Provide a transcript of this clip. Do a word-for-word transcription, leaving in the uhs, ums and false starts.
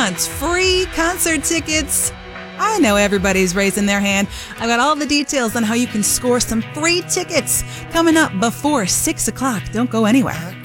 wants free concert tickets? I know everybody's raising their hand. I've got all the details on how you can score some free tickets coming up before six o'clock. Don't go anywhere.